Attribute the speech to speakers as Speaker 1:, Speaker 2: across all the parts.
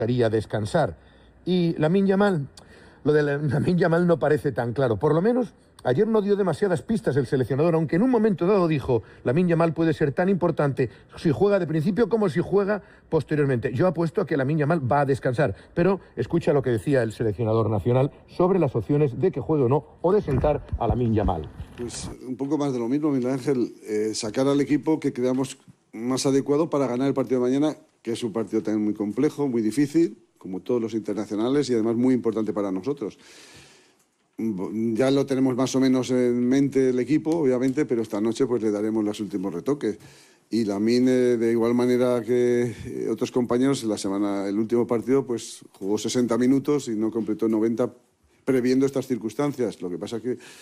Speaker 1: gustaría descansar. Y Lamine Yamal, lo de Lamine Yamal no parece tan claro. Por lo menos ayer no dio demasiadas pistas el seleccionador, aunque en un momento dado dijo, Lamine Yamal puede ser tan importante si juega de principio como si juega posteriormente. Yo apuesto a que Lamine Yamal va a descansar, pero escucha lo que decía el seleccionador nacional sobre las opciones de que juegue o no, o de sentar a Lamine Yamal.
Speaker 2: Pues un poco más de lo mismo, Miguel Ángel, sacar al equipo que creamos más adecuado para ganar el partido de mañana, que es un partido también muy complejo, muy difícil, como todos los internacionales, y además muy importante para nosotros. Ya lo tenemos más o menos en mente el equipo, obviamente, pero esta noche pues le daremos los últimos retoques. Y Lamine, de igual manera que otros compañeros, el último partido pues jugó 60 minutos y no completó 90 previendo estas circunstancias. Lo que pasa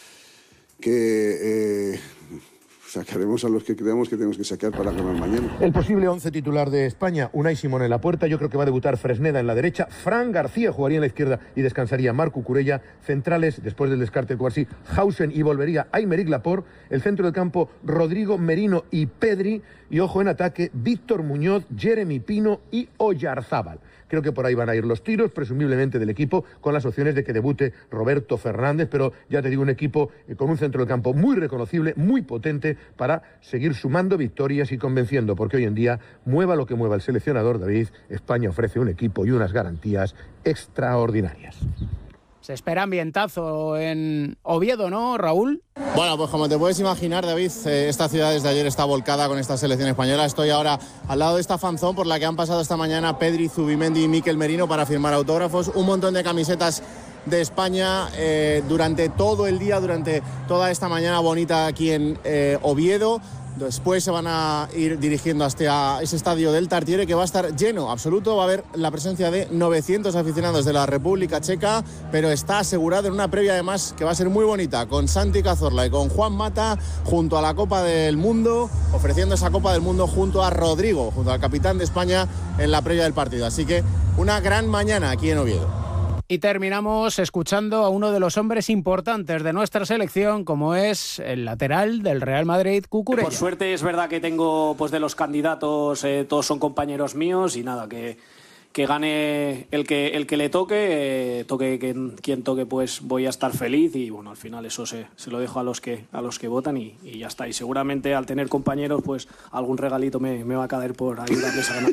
Speaker 2: que sacaremos a los que creamos que tenemos que sacar para ganar mañana.
Speaker 1: El posible 11 titular de España, Unai Simón en la puerta, yo creo que va a debutar Fresneda en la derecha, Fran García jugaría en la izquierda y descansaría Marc Cucurella, centrales, después del descarte de Cubarsí, Hausen y volvería Aymeric Laporte, el centro del campo, Rodrigo, Merino y Pedri, y ojo en ataque, Víctor Muñoz, Jeremy Pino y Oyarzábal. Creo que por ahí van a ir los tiros, presumiblemente del equipo, con las opciones de que debute Roberto Fernández, pero ya te digo, un equipo con un centro del campo muy reconocible, muy potente, para seguir sumando victorias y convenciendo, porque hoy en día, mueva lo que mueva el seleccionador, David, España ofrece un equipo y unas garantías extraordinarias.
Speaker 3: Se espera ambientazo en Oviedo, ¿no, Raúl?
Speaker 4: Bueno, pues como te puedes imaginar, David, esta ciudad desde ayer está volcada con esta selección española. Estoy ahora al lado de esta fanzón por la que han pasado esta mañana Pedri, Zubimendi y Mikel Merino para firmar autógrafos. Un montón de camisetas de España durante todo el día, durante toda esta mañana bonita aquí en Oviedo. Después se van a ir dirigiendo hasta ese estadio del Tartiere, que va a estar lleno absoluto. Va a haber la presencia de 900 aficionados de la República Checa, pero está asegurado en una previa además que va a ser muy bonita, con Santi Cazorla y con Juan Mata junto a la Copa del Mundo, ofreciendo esa Copa del Mundo junto a Rodrigo, junto al capitán de España en la previa del partido. Así que una gran mañana aquí en Oviedo.
Speaker 3: Y terminamos escuchando a uno de los hombres importantes de nuestra selección, como es el lateral del Real Madrid, Cucurella.
Speaker 5: Por suerte es verdad que tengo, pues de los candidatos, todos son compañeros míos y nada, que gane el que le toque, quien toque, pues voy a estar feliz y bueno, al final eso se lo dejo a los que votan y ya está. Y seguramente al tener compañeros, pues algún regalito me va a caer por ayudarles a ganar.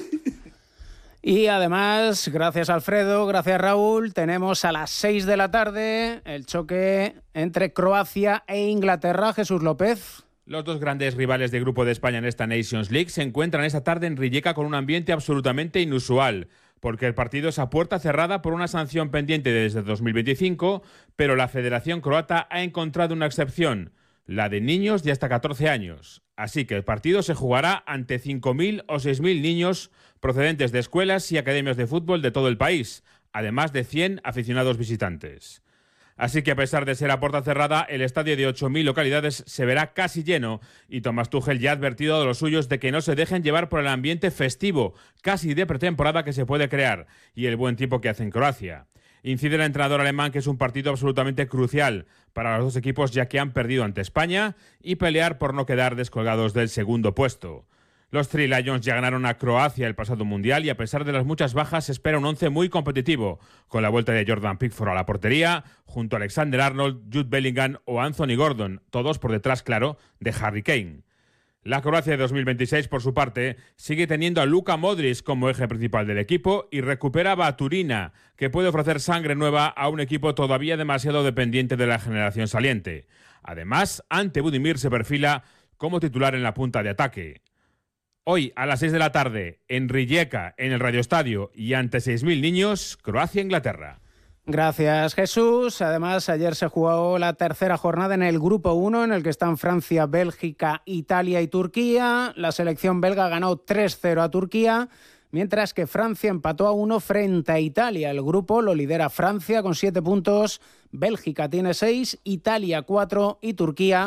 Speaker 3: Y además, gracias Alfredo, gracias Raúl, tenemos a las 6 de la tarde el choque entre Croacia e Inglaterra. Jesús López.
Speaker 6: Los dos grandes rivales de grupo de España en esta Nations League se encuentran esta tarde en Rijeka con un ambiente absolutamente inusual, porque el partido es a puerta cerrada por una sanción pendiente desde 2025, pero la Federación Croata ha encontrado una excepción, la de niños de hasta 14 años. Así que el partido se jugará ante 5.000 o 6.000 niños procedentes de escuelas y academias de fútbol de todo el país, además de 100 aficionados visitantes. Así que a pesar de ser a puerta cerrada, el estadio de 8.000 localidades se verá casi lleno y Tomás Tuchel ya ha advertido a los suyos de que no se dejen llevar por el ambiente festivo, casi de pretemporada que se puede crear, y el buen tiempo que hace en Croacia. Incide el entrenador alemán que es un partido absolutamente crucial para los dos equipos, ya que han perdido ante España y pelear por no quedar descolgados del segundo puesto. Los Three Lions ya ganaron a Croacia el pasado Mundial y a pesar de las muchas bajas se espera un once muy competitivo, con la vuelta de Jordan Pickford a la portería, junto a Alexander Arnold, Jude Bellingham o Anthony Gordon, todos por detrás, claro, de Harry Kane. La Croacia de 2026, por su parte, sigue teniendo a Luka Modric como eje principal del equipo y recupera a Baturina, que puede ofrecer sangre nueva a un equipo todavía demasiado dependiente de la generación saliente. Además, Ante Budimir se perfila como titular en la punta de ataque. Hoy, a las 6 de la tarde, en Rijeka, en el Radio Estadio y ante 6.000 niños, Croacia-Inglaterra.
Speaker 3: Gracias, Jesús. Además, ayer se jugó la tercera jornada en el Grupo 1, en el que están Francia, Bélgica, Italia y Turquía. La selección belga ganó 3-0 a Turquía, mientras que Francia empató a 1 frente a Italia. El grupo lo lidera Francia con 7 puntos, Bélgica tiene 6, Italia 4 y Turquía,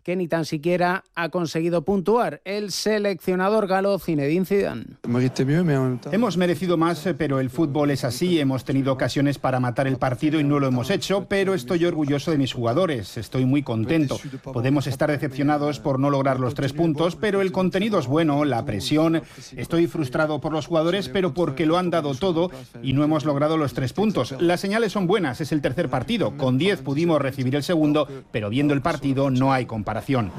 Speaker 3: que ni tan siquiera ha conseguido puntuar. El seleccionador galo Zinedine Zidane.
Speaker 7: Hemos merecido más, pero el fútbol es así. Hemos tenido ocasiones para matar el partido y no lo hemos hecho, pero estoy orgulloso de mis jugadores. Estoy muy contento. Podemos estar decepcionados por no lograr los 3 puntos, pero el contenido es bueno, la presión. Estoy frustrado por los jugadores, pero porque lo han dado todo y no hemos logrado los 3 puntos. Las señales son buenas, es el tercer partido. Con 10 pudimos recibir el segundo, pero viendo el partido no hay comparación.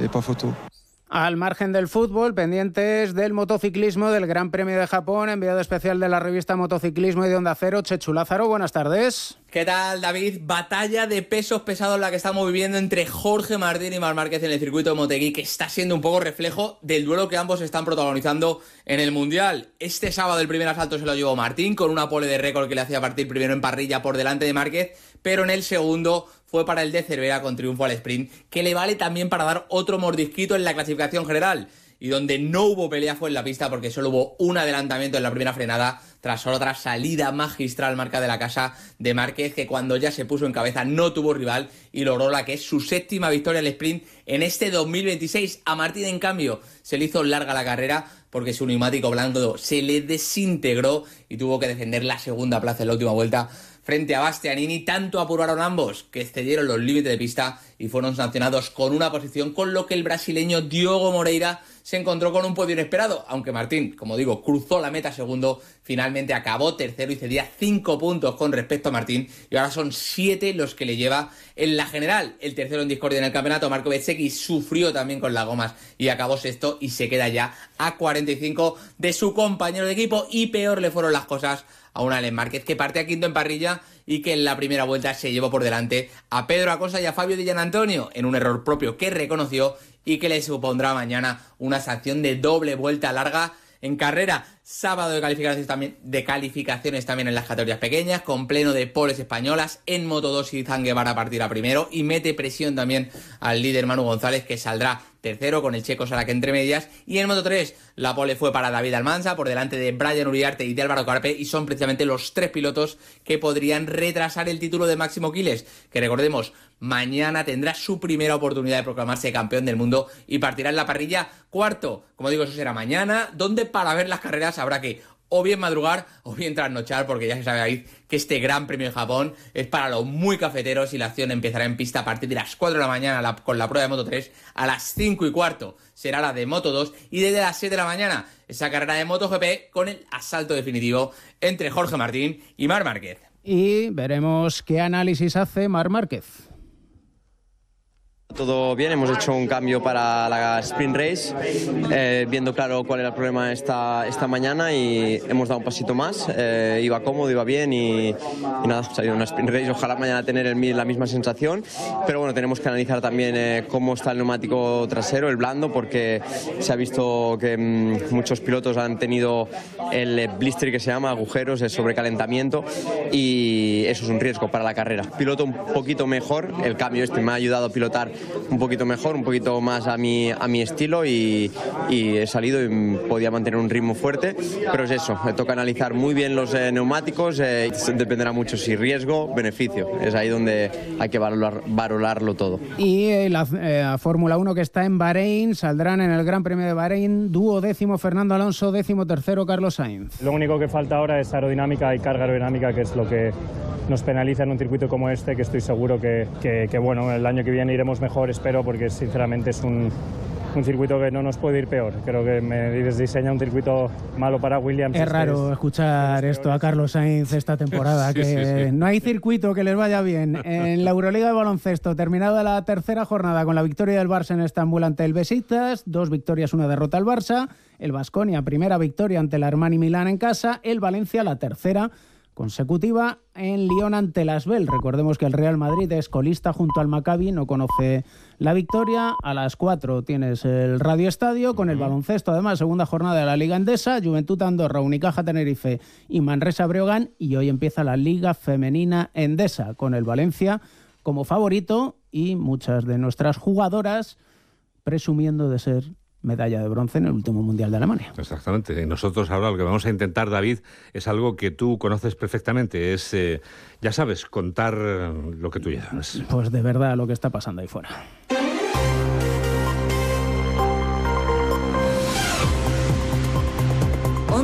Speaker 3: Al margen del fútbol, pendientes del motociclismo, del Gran Premio de Japón, enviado especial de la revista Motociclismo y de Onda Cero, Chechu Lázaro, buenas tardes.
Speaker 8: ¿Qué tal, David? Batalla de pesos pesados la que estamos viviendo entre Jorge Martín y Marc Márquez en el circuito de Motegi, que está siendo un poco reflejo del duelo que ambos están protagonizando en el Mundial. Este sábado el primer asalto se lo llevó Martín, con una pole de récord que le hacía partir primero en parrilla por delante de Márquez, pero en el segundo fue para el de Cervera con triunfo al sprint, que le vale también para dar otro mordisquito en la clasificación general. Y donde no hubo pelea fue en la pista, porque solo hubo un adelantamiento en la primera frenada tras otra salida magistral marca de la casa de Márquez, que cuando ya se puso en cabeza no tuvo rival y logró la que es su 7ª victoria al sprint en este 2026. A Martín, en cambio, se le hizo larga la carrera porque su neumático blando se le desintegró y tuvo que defender la segunda plaza en la última vuelta frente a Bastianini. Tanto apuraron ambos que excedieron los límites de pista y fueron sancionados con una posición, con lo que el brasileño Diogo Moreira se encontró con un podio inesperado, aunque Martín, como digo, cruzó la meta segundo, finalmente acabó tercero y cedía 5 puntos con respecto a Martín, y ahora son 7 los que le lleva en la general. El tercero en discordia en el campeonato, Marco Bezzecchi, sufrió también con las gomas y acabó sexto y se queda ya a 45 de su compañero de equipo, y peor le fueron las cosas a un Alex Márquez que partía quinto en parrilla y que en la primera vuelta se llevó por delante a Pedro Acosta y a Fabio Di Gianantonio en un error propio que reconoció y que le supondrá mañana una sanción de doble vuelta larga en carrera. Sábado de calificaciones también en las categorías pequeñas, con pleno de poles españolas. En Moto 2 Izan Guevara partirá primero y mete presión también al líder Manu González, que saldrá tercero con el checo Sarac entre medias. Y en Moto 3 la pole fue para David Almansa por delante de Brian Uriarte y de Álvaro Carpe, y son precisamente los 3 pilotos que podrían retrasar el título de Máximo Quiles, que recordemos, mañana tendrá su primera oportunidad de proclamarse campeón del mundo y partirá en la parrilla cuarto. Como digo, eso será mañana, donde para ver las carreras habrá que o bien madrugar o bien trasnochar, porque ya se sabe ahí que este Gran Premio de Japón es para los muy cafeteros y la acción empezará en pista a partir de las 4 de la mañana con la prueba de Moto 3. A las 5 y cuarto será la de Moto 2 y desde las 7 de la mañana esa carrera de MotoGP con el asalto definitivo entre Jorge Martín y Marc Márquez.
Speaker 3: Y veremos qué análisis hace Marc Márquez.
Speaker 9: Todo bien, hemos hecho un cambio para la sprint race, viendo claro cuál era el problema esta mañana, y hemos dado un pasito más. Iba cómodo, iba bien y nada, ha salido una sprint race. Ojalá mañana tener la misma sensación, pero bueno, tenemos que analizar también cómo está el neumático trasero, el blando, porque se ha visto que muchos pilotos han tenido el blister, que se llama agujeros, el sobrecalentamiento, y eso es un riesgo para la carrera. Piloto un poquito mejor, el cambio me ha ayudado a pilotar un poquito mejor, un poquito más a mi estilo, y he salido y podía mantener un ritmo fuerte, pero es eso, me toca analizar muy bien los neumáticos, dependerá mucho si riesgo, beneficio, es ahí donde hay que valorarlo todo.
Speaker 3: Y la Fórmula 1 que está en Bahrein, saldrán en el Gran Premio de Bahrein, dúo décimo Fernando Alonso, 13º Carlos Sainz.
Speaker 10: Lo único que falta ahora es aerodinámica y carga aerodinámica, que es lo que nos penaliza en un circuito como este, que estoy seguro que bueno, el año que viene iremos mejor, espero, porque sinceramente es un circuito que no nos puede ir peor. Creo que me diseña un circuito malo para Williams.
Speaker 3: Es raro escuchar esto a Carlos Sainz esta temporada, que no hay circuito que les vaya bien. En la Euroliga de baloncesto, terminada la tercera jornada con la victoria del Barça en Estambul ante el Besiktas, 2 victorias, 1 derrota al Barça. El Baskonia, primera victoria ante el Armani Milán en casa. El Valencia, la tercera consecutiva en Lyon ante el Asvel. Recordemos que el Real Madrid es colista junto al Maccabi, no conoce la victoria. A las 4 tienes el Radio Estadio con el baloncesto, además segunda jornada de la Liga Endesa, Juventud Andorra, Unicaja Tenerife y Manresa Breogán, y hoy empieza la Liga Femenina Endesa con el Valencia como favorito y muchas de nuestras jugadoras presumiendo de ser medalla de bronce en el último Mundial de Alemania.
Speaker 11: Exactamente. Y nosotros ahora lo que vamos a intentar, David, es algo que tú conoces perfectamente. Es, ya sabes, contar lo que tú llevas.
Speaker 3: Pues de verdad lo que está pasando ahí fuera.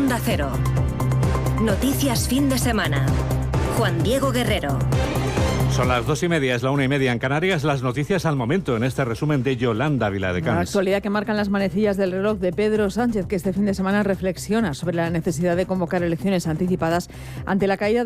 Speaker 12: Onda Cero. Noticias fin de semana. Juan Diego Guerrero.
Speaker 11: Son las 2:30, es la 1:30 en Canarias. Las noticias al momento en este resumen de Yolanda Viladecans.
Speaker 13: La actualidad que marcan las manecillas del reloj de Pedro Sánchez, que este fin de semana reflexiona sobre la necesidad de convocar elecciones anticipadas ante la caída